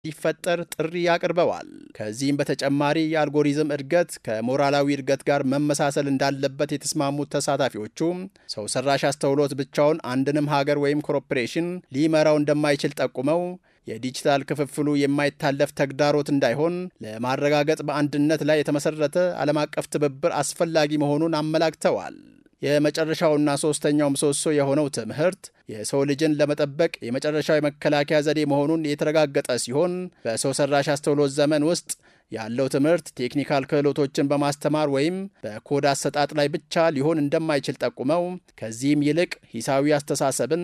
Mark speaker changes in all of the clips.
Speaker 1: ሊፈጠር ጥሪ ያቀርበዋል። ከዚህም በተጨማሪ የአልጎሪዝም እድገት ከሞራላዊ እድገት ጋር መመሳሰል እንዳለበት የተስማሙት ተሳታፊዎቹ ሰው ሰራሽ አስተውሎት ብቻውን አንድንም ሀገር ወይም ኮርፖሬሽን ሊመራው እንደማይችል ጠቁመው የዲጂታል ክፍፍሉ የማይታለፍ ተግዳሮት እንዳይሆን ለማረጋገጥ በአንድነት ላይ የተመሰረተ ዓለም አቀፍ ትብብር አስፈላጊ መሆኑን አመላክተዋል። የመጨረሻውና ሶስተኛው ምሰሶ የሆነው ትምህርት የሰው ልጅን ለመጠበቅ የመጨረሻው የመከላከያ ዘዴ መሆኑን የተረጋገጠ ሲሆን በሰው ሰራሽ አስተውሎት ዘመን ውስጥ ያለው ትምህርት ቴክኒካል ክህሎቶችን በማስተማር ወይም በኮድ አሰጣጥ ላይ ብቻ ሊሆን እንደማይችል ጠቁመው ከዚህም ይልቅ ሂሳዊ አስተሳሰብን፣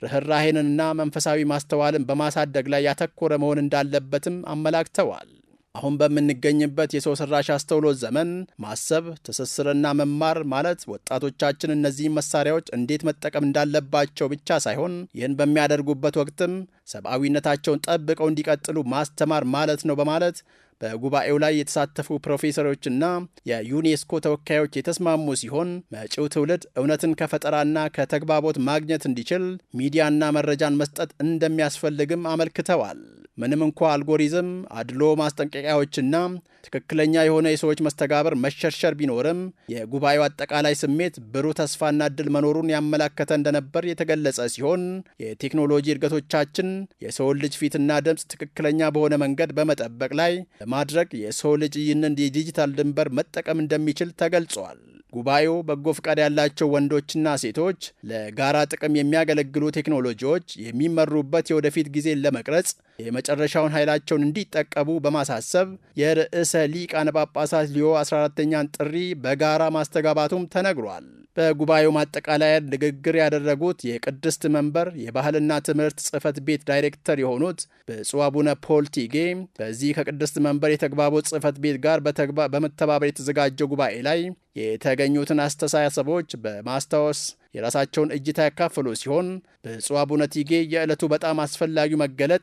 Speaker 1: ርህራሄንና መንፈሳዊ ማስተዋልን በማሳደግ ላይ ያተኮረ መሆን እንዳለበትም አመላክተዋል። አሁን በምንገኝበት የሰው ሰራሽ አስተውሎት ዘመን ማሰብ፣ ትስስርና መማር ማለት ወጣቶቻችን እነዚህን መሳሪያዎች እንዴት መጠቀም እንዳለባቸው ብቻ ሳይሆን ይህን በሚያደርጉበት ወቅትም ሰብአዊነታቸውን ጠብቀው እንዲቀጥሉ ማስተማር ማለት ነው በማለት በጉባኤው ላይ የተሳተፉ ፕሮፌሰሮችና የዩኔስኮ ተወካዮች የተስማሙ ሲሆን መጪው ትውልድ እውነትን ከፈጠራና ከተግባቦት ማግኘት እንዲችል ሚዲያና መረጃን መስጠት እንደሚያስፈልግም አመልክተዋል። ምንም እንኳ አልጎሪዝም፣ አድሎ ማስጠንቀቂያዎችና ትክክለኛ የሆነ የሰዎች መስተጋብር መሸርሸር ቢኖርም የጉባኤው አጠቃላይ ስሜት ብሩህ ተስፋና እድል መኖሩን ያመላከተ እንደነበር የተገለጸ ሲሆን የቴክኖሎጂ እድገቶቻችን የሰውን ልጅ ፊትና ድምፅ ትክክለኛ በሆነ መንገድ በመጠበቅ ላይ ለማድረግ የሰው ልጅ ይህንን የዲጂታል ድንበር መጠቀም እንደሚችል ተገልጿል። ጉባኤው በጎ ፍቃድ ያላቸው ወንዶችና ሴቶች ለጋራ ጥቅም የሚያገለግሉ ቴክኖሎጂዎች የሚመሩበት የወደፊት ጊዜን ለመቅረጽ የመጨረሻውን ኃይላቸውን እንዲጠቀሙ በማሳሰብ የርዕሰ ሊቃነ ጳጳሳት ሊዮ 14ኛን ጥሪ በጋራ ማስተጋባቱም ተነግሯል። በጉባኤው ማጠቃለያ ንግግር ያደረጉት የቅድስት መንበር የባህልና ትምህርት ጽሕፈት ቤት ዳይሬክተር የሆኑት ብፁዕ አቡነ ፖል ቲጌ በዚህ ከቅድስት መንበር የተግባቦት ጽሕፈት ቤት ጋር በመተባበር የተዘጋጀው ጉባኤ ላይ የተገኙትን አስተሳሰቦች በማስታወስ የራሳቸውን እይታ ያካፈሉ ሲሆን ብፁዕ አቡነ ቲጌ የዕለቱ በጣም አስፈላጊው መገለጥ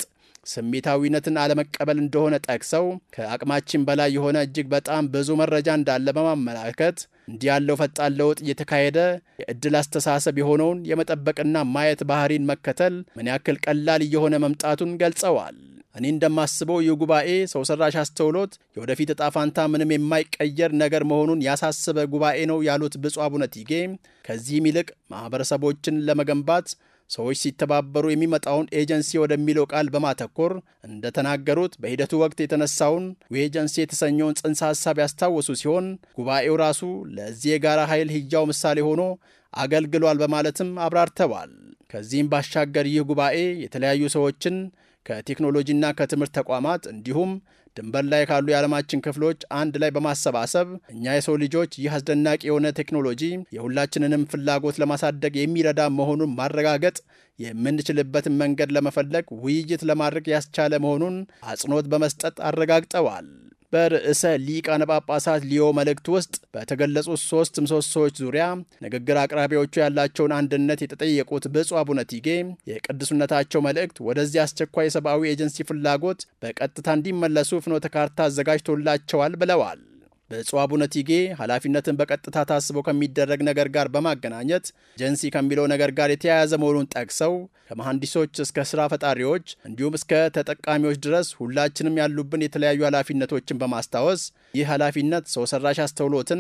Speaker 1: ስሜታዊነትን አለመቀበል እንደሆነ ጠቅሰው ከአቅማችን በላይ የሆነ እጅግ በጣም ብዙ መረጃ እንዳለ በማመላከት እንዲህ ያለው ፈጣን ለውጥ እየተካሄደ የዕድል አስተሳሰብ የሆነውን የመጠበቅና ማየት ባህሪን መከተል ምን ያክል ቀላል እየሆነ መምጣቱን ገልጸዋል። እኔ እንደማስበው ይህ ጉባኤ ሰው ሰራሽ አስተውሎት የወደፊት ዕጣ ፋንታ ምንም የማይቀየር ነገር መሆኑን ያሳሰበ ጉባኤ ነው ያሉት ብፁዕ አቡነ ቲጌ ከዚህም ይልቅ ማህበረሰቦችን ለመገንባት ሰዎች ሲተባበሩ የሚመጣውን ኤጀንሲ ወደሚለው ቃል በማተኮር እንደተናገሩት በሂደቱ ወቅት የተነሳውን ኤጀንሲ የተሰኘውን ጽንሰ ሐሳብ ያስታወሱ ሲሆን ጉባኤው ራሱ ለዚህ የጋራ ኃይል ሕያው ምሳሌ ሆኖ አገልግሏል በማለትም አብራርተዋል። ከዚህም ባሻገር ይህ ጉባኤ የተለያዩ ሰዎችን ከቴክኖሎጂና ከትምህርት ተቋማት እንዲሁም ድንበር ላይ ካሉ የዓለማችን ክፍሎች አንድ ላይ በማሰባሰብ እኛ የሰው ልጆች ይህ አስደናቂ የሆነ ቴክኖሎጂ የሁላችንንም ፍላጎት ለማሳደግ የሚረዳ መሆኑን ማረጋገጥ የምንችልበትን መንገድ ለመፈለግ ውይይት ለማድረግ ያስቻለ መሆኑን አጽንኦት በመስጠት አረጋግጠዋል። በርዕሰ ሊቃነ ጳጳሳት ሊዮ መልእክት ውስጥ በተገለጹት 3 ምሰሶዎች ዙሪያ ንግግር አቅራቢዎቹ ያላቸውን አንድነት የተጠየቁት ብፁዕ አቡነ ቲጌ የቅዱስነታቸው መልእክት ወደዚህ አስቸኳይ የሰብአዊ ኤጀንሲ ፍላጎት በቀጥታ እንዲመለሱ ፍኖተ ካርታ አዘጋጅቶላቸዋል ብለዋል። ብፁዕ አቡነ ቲጌ ኃላፊነትን በቀጥታ ታስቦ ከሚደረግ ነገር ጋር በማገናኘት ኤጀንሲ ከሚለው ነገር ጋር የተያያዘ መሆኑን ጠቅሰው ከመሐንዲሶች እስከ ሥራ ፈጣሪዎች እንዲሁም እስከ ተጠቃሚዎች ድረስ ሁላችንም ያሉብን የተለያዩ ኃላፊነቶችን በማስታወስ ይህ ኃላፊነት ሰው ሰራሽ አስተውሎትን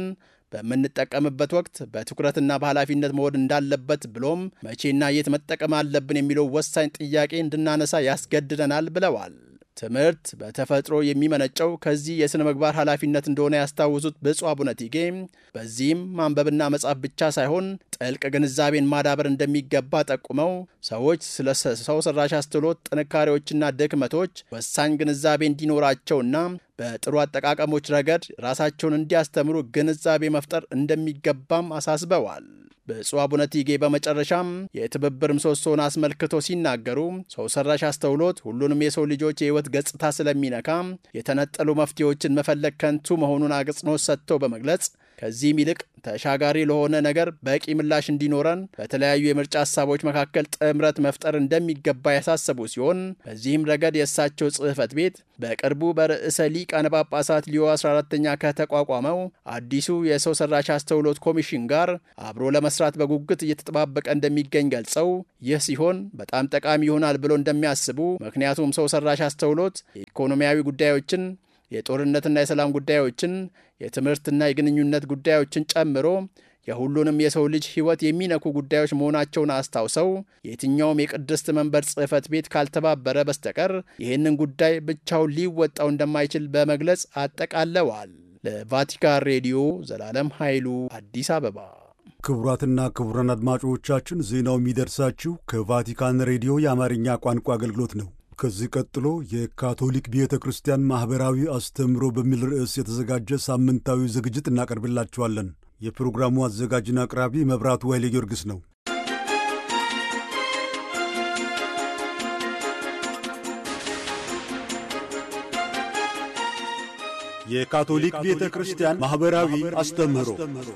Speaker 1: በምንጠቀምበት ወቅት በትኩረትና በኃላፊነት መሆን እንዳለበት ብሎም መቼና የት መጠቀም አለብን የሚለው ወሳኝ ጥያቄ እንድናነሳ ያስገድደናል ብለዋል። ትምህርት በተፈጥሮ የሚመነጨው ከዚህ የሥነ ምግባር ኃላፊነት እንደሆነ ያስታውሱት ብፁዕ አቡነ ቲጌ በዚህም ማንበብና መጻፍ ብቻ ሳይሆን ጥልቅ ግንዛቤን ማዳበር እንደሚገባ ጠቁመው ሰዎች ስለ ሰው ሰራሽ አስተውሎት ጥንካሬዎችና ድክመቶች ወሳኝ ግንዛቤ እንዲኖራቸውና በጥሩ አጠቃቀሞች ረገድ ራሳቸውን እንዲያስተምሩ ግንዛቤ መፍጠር እንደሚገባም አሳስበዋል። ብፁዕ አቡነ ቲጌ በመጨረሻም የትብብር ምሰሶን አስመልክቶ ሲናገሩ ሰው ሰራሽ አስተውሎት ሁሉንም የሰው ልጆች የሕይወት ገጽታ ስለሚነካ የተነጠሉ መፍትሄዎችን መፈለግ ከንቱ መሆኑን አጽንኦት ሰጥተው በመግለጽ ከዚህም ይልቅ ተሻጋሪ ለሆነ ነገር በቂ ምላሽ እንዲኖረን በተለያዩ የምርጫ ሀሳቦች መካከል ጥምረት መፍጠር እንደሚገባ ያሳሰቡ ሲሆን በዚህም ረገድ የእሳቸው ጽሕፈት ቤት በቅርቡ በርዕሰ ሊቃነ ጳጳሳት ሊዮ 14ኛ ከተቋቋመው አዲሱ የሰው ሰራሽ አስተውሎት ኮሚሽን ጋር አብሮ ለመስራት በጉጉት እየተጠባበቀ እንደሚገኝ ገልጸው ይህ ሲሆን በጣም ጠቃሚ ይሆናል ብሎ እንደሚያስቡ፣ ምክንያቱም ሰው ሰራሽ አስተውሎት የኢኮኖሚያዊ ጉዳዮችን፣ የጦርነትና የሰላም ጉዳዮችን፣ የትምህርትና የግንኙነት ጉዳዮችን ጨምሮ የሁሉንም የሰው ልጅ ሕይወት የሚነኩ ጉዳዮች መሆናቸውን አስታውሰው የትኛውም የቅድስት መንበር ጽሕፈት ቤት ካልተባበረ በስተቀር ይህንን ጉዳይ ብቻውን ሊወጣው እንደማይችል በመግለጽ አጠቃለዋል። ለቫቲካን ሬዲዮ ዘላለም ኃይሉ አዲስ አበባ።
Speaker 2: ክቡራትና ክቡራን አድማጮቻችን ዜናው የሚደርሳችሁ ከቫቲካን ሬዲዮ የአማርኛ ቋንቋ አገልግሎት ነው። ከዚህ ቀጥሎ የካቶሊክ ቤተ ክርስቲያን ማኅበራዊ አስተምህሮ በሚል ርዕስ የተዘጋጀ ሳምንታዊ ዝግጅት እናቀርብላችኋለን። የፕሮግራሙ አዘጋጅና አቅራቢ መብራቱ ኃይለ ጊዮርጊስ ነው። የካቶሊክ ቤተ ክርስቲያን ማኅበራዊ አስተምህሮ።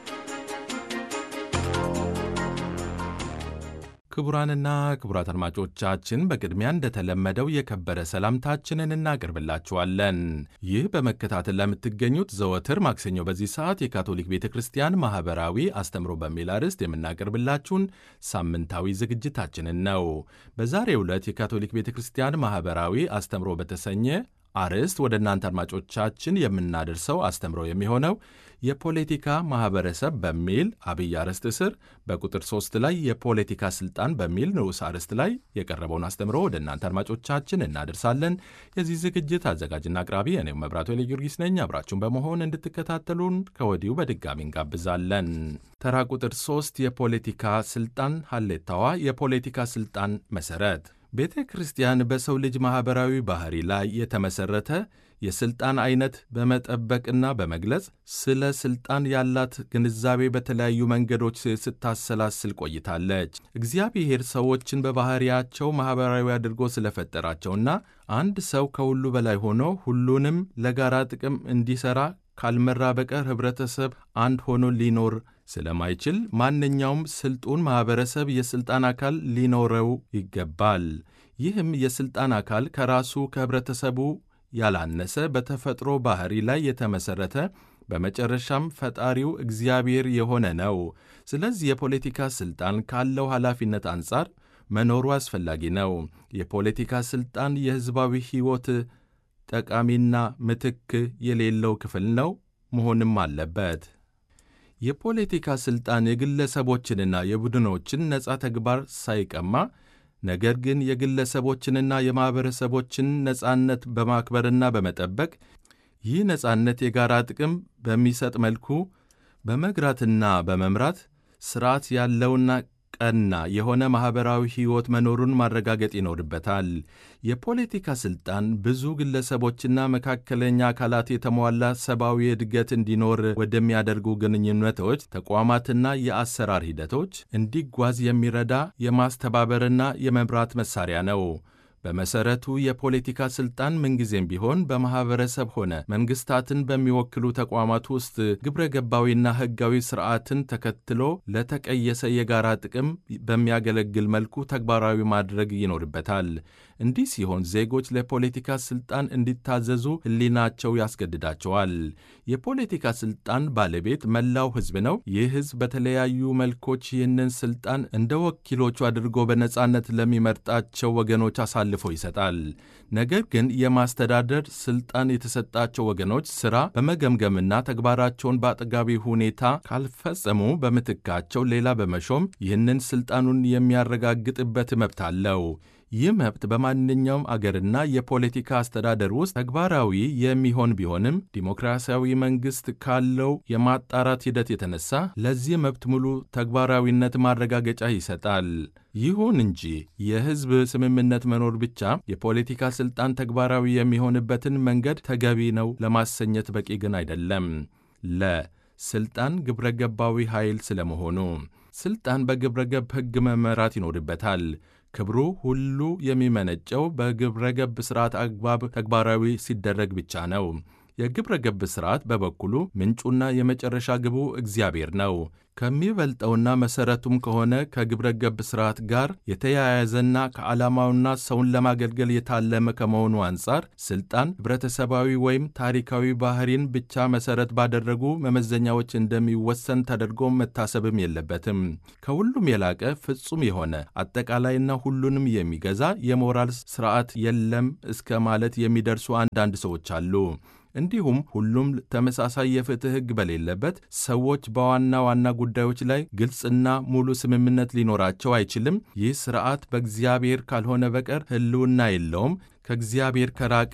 Speaker 3: ክቡራንና ክቡራት አድማጮቻችን በቅድሚያ እንደተለመደው የከበረ ሰላምታችንን እናቀርብላችኋለን። ይህ በመከታተል ለምትገኙት ዘወትር ማክሰኞ በዚህ ሰዓት የካቶሊክ ቤተ ክርስቲያን ማኅበራዊ አስተምህሮ በሚል አርዕስት የምናቀርብላችሁን ሳምንታዊ ዝግጅታችንን ነው። በዛሬው ዕለት የካቶሊክ ቤተ ክርስቲያን ማኅበራዊ አስተምህሮ በተሰኘ አርዕስት ወደ እናንተ አድማጮቻችን የምናደርሰው አስተምህሮ የሚሆነው የፖለቲካ ማኅበረሰብ በሚል አብይ አርዕስት ስር በቁጥር 3 ላይ የፖለቲካ ሥልጣን በሚል ንዑስ አርዕስት ላይ የቀረበውን አስተምህሮ ወደ እናንተ አድማጮቻችን እናደርሳለን። የዚህ ዝግጅት አዘጋጅና አቅራቢ እኔው መብራቱ ኃይለ ጊዮርጊስ ነኝ። አብራችሁን በመሆን እንድትከታተሉን ከወዲሁ በድጋሚ እንጋብዛለን። ተራ ቁጥር 3 የፖለቲካ ሥልጣን ሀሌታዋ የፖለቲካ ሥልጣን መሠረት ቤተ ክርስቲያን በሰው ልጅ ማኅበራዊ ባሕሪ ላይ የተመሠረተ የሥልጣን ዐይነት በመጠበቅና በመግለጽ ስለ ሥልጣን ያላት ግንዛቤ በተለያዩ መንገዶች ስታሰላስል ቆይታለች። እግዚአብሔር ሰዎችን በባሕሪያቸው ማኅበራዊ አድርጎ ስለፈጠራቸውና አንድ ሰው ከሁሉ በላይ ሆኖ ሁሉንም ለጋራ ጥቅም እንዲሠራ ካልመራ በቀር ኅብረተሰብ አንድ ሆኖ ሊኖር ስለማይችል ማንኛውም ስልጡን ማኅበረሰብ የሥልጣን አካል ሊኖረው ይገባል። ይህም የሥልጣን አካል ከራሱ ከኅብረተሰቡ ያላነሰ በተፈጥሮ ባሕሪ ላይ የተመሠረተ በመጨረሻም ፈጣሪው እግዚአብሔር የሆነ ነው። ስለዚህ የፖለቲካ ሥልጣን ካለው ኃላፊነት አንጻር መኖሩ አስፈላጊ ነው። የፖለቲካ ሥልጣን የሕዝባዊ ሕይወት ጠቃሚና ምትክ የሌለው ክፍል ነው መሆንም አለበት። የፖለቲካ ሥልጣን የግለሰቦችንና የቡድኖችን ነጻ ተግባር ሳይቀማ ነገር ግን የግለሰቦችንና የማኅበረሰቦችን ነጻነት በማክበርና በመጠበቅ ይህ ነጻነት የጋራ ጥቅም በሚሰጥ መልኩ በመግራትና በመምራት ሥርዓት ያለውና ቀና የሆነ ማኅበራዊ ሕይወት መኖሩን ማረጋገጥ ይኖርበታል። የፖለቲካ ሥልጣን ብዙ ግለሰቦችና መካከለኛ አካላት የተሟላ ሰብአዊ እድገት እንዲኖር ወደሚያደርጉ ግንኙነቶች፣ ተቋማትና የአሰራር ሂደቶች እንዲጓዝ የሚረዳ የማስተባበርና የመምራት መሣሪያ ነው። በመሠረቱ የፖለቲካ ሥልጣን ምንጊዜም ቢሆን በማኅበረሰብ ሆነ መንግሥታትን በሚወክሉ ተቋማት ውስጥ ግብረ ገባዊና ሕጋዊ ሥርዓትን ተከትሎ ለተቀየሰ የጋራ ጥቅም በሚያገለግል መልኩ ተግባራዊ ማድረግ ይኖርበታል። እንዲህ ሲሆን ዜጎች ለፖለቲካ ሥልጣን እንዲታዘዙ ሕሊናቸው ያስገድዳቸዋል። የፖለቲካ ሥልጣን ባለቤት መላው ሕዝብ ነው። ይህ ሕዝብ በተለያዩ መልኮች ይህንን ሥልጣን እንደ ወኪሎቹ አድርጎ በነጻነት ለሚመርጣቸው ወገኖች አሳልፎ ይሰጣል። ነገር ግን የማስተዳደር ሥልጣን የተሰጣቸው ወገኖች ሥራ በመገምገምና ተግባራቸውን በአጥጋቢ ሁኔታ ካልፈጸሙ በምትካቸው ሌላ በመሾም ይህንን ሥልጣኑን የሚያረጋግጥበት መብት አለው። ይህ መብት በማንኛውም አገርና የፖለቲካ አስተዳደር ውስጥ ተግባራዊ የሚሆን ቢሆንም ዲሞክራሲያዊ መንግሥት ካለው የማጣራት ሂደት የተነሳ ለዚህ መብት ሙሉ ተግባራዊነት ማረጋገጫ ይሰጣል። ይሁን እንጂ የሕዝብ ስምምነት መኖር ብቻ የፖለቲካ ሥልጣን ተግባራዊ የሚሆንበትን መንገድ ተገቢ ነው ለማሰኘት በቂ ግን አይደለም። ለሥልጣን ግብረገባዊ ኃይል ስለመሆኑ ሥልጣን በግብረገብ ሕግ መመራት ይኖርበታል። ክብሩ ሁሉ የሚመነጨው በግብረገብ ሥርዓት አግባብ ተግባራዊ ሲደረግ ብቻ ነው። የግብረ ገብ ሥርዓት በበኩሉ ምንጩና የመጨረሻ ግቡ እግዚአብሔር ነው። ከሚበልጠውና መሠረቱም ከሆነ ከግብረ ገብ ሥርዓት ጋር የተያያዘና ከዓላማውና ሰውን ለማገልገል የታለመ ከመሆኑ አንጻር ሥልጣን ኅብረተሰባዊ ወይም ታሪካዊ ባሕሪን ብቻ መሠረት ባደረጉ መመዘኛዎች እንደሚወሰን ተደርጎ መታሰብም የለበትም። ከሁሉም የላቀ ፍጹም የሆነ አጠቃላይና ሁሉንም የሚገዛ የሞራል ሥርዓት የለም እስከ ማለት የሚደርሱ አንዳንድ ሰዎች አሉ። እንዲሁም ሁሉም ተመሳሳይ የፍትሕ ሕግ በሌለበት ሰዎች በዋና ዋና ጉዳዮች ላይ ግልጽና ሙሉ ስምምነት ሊኖራቸው አይችልም። ይህ ሥርዓት በእግዚአብሔር ካልሆነ በቀር ሕልውና የለውም፣ ከእግዚአብሔር ከራቀ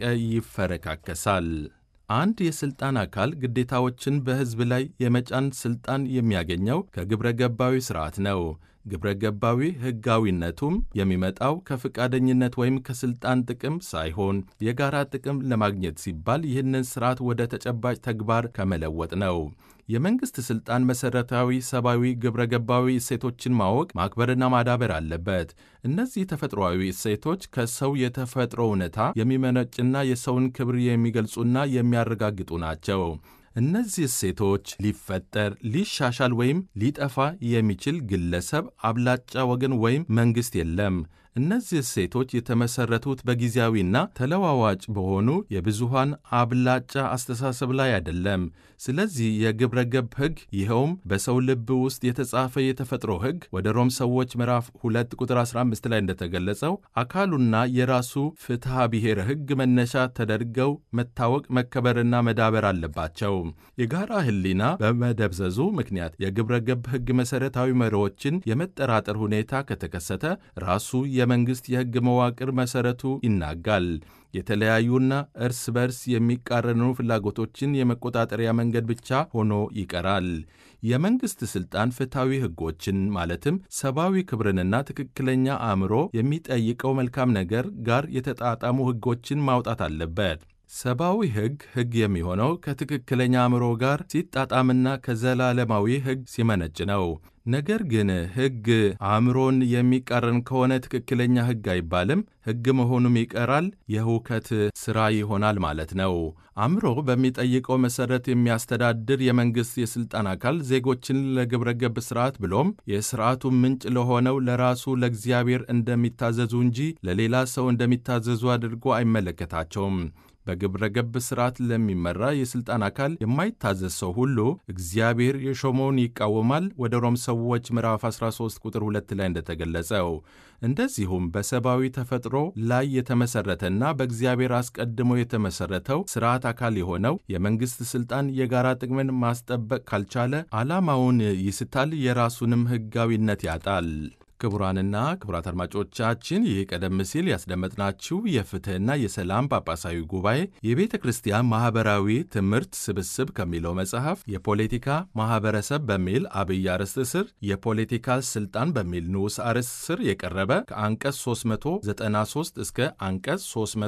Speaker 3: ይፈረካከሳል። አንድ የሥልጣን አካል ግዴታዎችን በሕዝብ ላይ የመጫን ሥልጣን የሚያገኘው ከግብረ ገባዊ ሥርዓት ነው። ግብረ ገባዊ ሕጋዊነቱም የሚመጣው ከፈቃደኝነት ወይም ከሥልጣን ጥቅም ሳይሆን የጋራ ጥቅም ለማግኘት ሲባል ይህንን ሥርዓት ወደ ተጨባጭ ተግባር ከመለወጥ ነው። የመንግሥት ሥልጣን መሠረታዊ ሰብአዊ ግብረ ገባዊ እሴቶችን ማወቅ ማክበርና ማዳበር አለበት። እነዚህ ተፈጥሮአዊ እሴቶች ከሰው የተፈጥሮ እውነታ የሚመነጭና የሰውን ክብር የሚገልጹና የሚያረጋግጡ ናቸው። እነዚህ እሴቶች ሊፈጠር፣ ሊሻሻል ወይም ሊጠፋ የሚችል ግለሰብ፣ አብላጫ ወገን ወይም መንግሥት የለም። እነዚህ እሴቶች የተመሠረቱት በጊዜያዊና ተለዋዋጭ በሆኑ የብዙሃን አብላጫ አስተሳሰብ ላይ አይደለም። ስለዚህ የግብረ ገብ ሕግ ይኸውም በሰው ልብ ውስጥ የተጻፈ የተፈጥሮ ሕግ ወደ ሮም ሰዎች ምዕራፍ 2 ቁጥር 15 ላይ እንደተገለጸው አካሉና የራሱ ፍትሐ ብሔር ሕግ መነሻ ተደርገው መታወቅ፣ መከበርና መዳበር አለባቸው። የጋራ ሕሊና በመደብዘዙ ምክንያት የግብረ ገብ ሕግ መሠረታዊ መርሆችን የመጠራጠር ሁኔታ ከተከሰተ ራሱ የመንግሥት የሕግ መዋቅር መሠረቱ ይናጋል። የተለያዩና እርስ በርስ የሚቃረኑ ፍላጎቶችን የመቆጣጠሪያ መንገድ ብቻ ሆኖ ይቀራል። የመንግሥት ሥልጣን ፍትሐዊ ሕጎችን ማለትም ሰብአዊ ክብርንና ትክክለኛ አእምሮ የሚጠይቀው መልካም ነገር ጋር የተጣጣሙ ሕጎችን ማውጣት አለበት። ሰብአዊ ሕግ የሚሆነው ከትክክለኛ አእምሮ ጋር ሲጣጣምና ከዘላለማዊ ሕግ ሲመነጭ ነው። ነገር ግን ሕግ አእምሮን የሚቃረን ከሆነ ትክክለኛ ሕግ አይባልም፣ ሕግ መሆኑም ይቀራል፣ የሁከት ሥራ ይሆናል ማለት ነው። አእምሮ በሚጠይቀው መሠረት የሚያስተዳድር የመንግሥት የሥልጣን አካል ዜጎችን ለግብረ ገብ ሥርዓት ብሎም የሥርዓቱ ምንጭ ለሆነው ለራሱ ለእግዚአብሔር እንደሚታዘዙ እንጂ ለሌላ ሰው እንደሚታዘዙ አድርጎ አይመለከታቸውም። በግብረ ገብ ሥርዓት ለሚመራ የሥልጣን አካል የማይታዘዝ ሰው ሁሉ እግዚአብሔር የሾመውን ይቃወማል፣ ወደ ሮም ሰዎች ምዕራፍ 13 ቁጥር 2 ላይ እንደተገለጸው። እንደዚሁም በሰብአዊ ተፈጥሮ ላይ የተመሠረተና በእግዚአብሔር አስቀድሞ የተመሠረተው ሥርዓት አካል የሆነው የመንግሥት ሥልጣን የጋራ ጥቅምን ማስጠበቅ ካልቻለ ዓላማውን ይስታል፣ የራሱንም ሕጋዊነት ያጣል። ክቡራንና ክቡራት አድማጮቻችን ይህ ቀደም ሲል ያስደመጥናችሁ የፍትሕና የሰላም ጳጳሳዊ ጉባኤ የቤተ ክርስቲያን ማኅበራዊ ትምህርት ስብስብ ከሚለው መጽሐፍ የፖለቲካ ማኅበረሰብ በሚል አብይ አርዕስት ስር የፖለቲካል ሥልጣን በሚል ንዑስ አርዕስት ስር የቀረበ ከአንቀጽ 393 እስከ አንቀጽ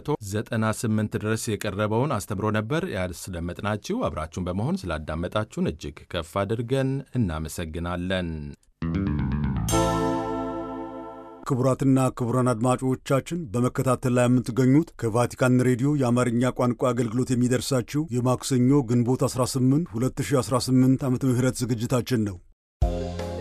Speaker 3: 398 ድረስ የቀረበውን አስተምሮ ነበር ያስደመጥናችሁ። አብራችሁን በመሆን ስላዳመጣችሁን እጅግ ከፍ አድርገን እናመሰግናለን።
Speaker 2: ክቡራትና ክቡራን አድማጮቻችን በመከታተል ላይ የምትገኙት ከቫቲካን ሬዲዮ የአማርኛ ቋንቋ አገልግሎት የሚደርሳችሁ የማክሰኞ ግንቦት 18 2018 ዓ.ም ዝግጅታችን ነው።